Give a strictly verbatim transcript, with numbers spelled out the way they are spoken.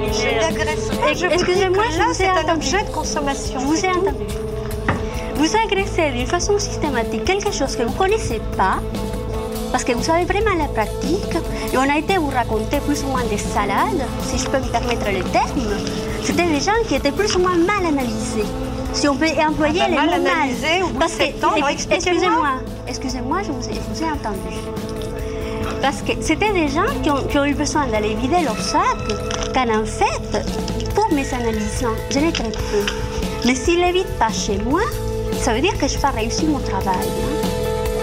Je ne l'agresse pas. Je Excusez-moi, là, c'est un entendu. objet de consommation. Je vous ai entendu. Vous agressez d'une façon systématique quelque chose que vous ne connaissez pas, parce que vous avez vraiment la pratique, et on a été vous raconter plus ou moins des salades, si je peux me permettre le terme. C'était des gens qui étaient plus ou moins mal analysés. Si on peut employer Ah ben, les mal mots mal. analysés, au bout de Parce que, sept ans, alors expliquez-moi. excusez-moi, excusez-moi, je vous ai, je vous ai entendu. Parce que c'était des gens qui ont, qui ont eu besoin d'aller vider leur sac, car en fait, pour mes analysants, je les traite peu. Mais s'ils ne les vident pas chez moi, ça veut dire que je n'ai pas réussi mon travail. Hein.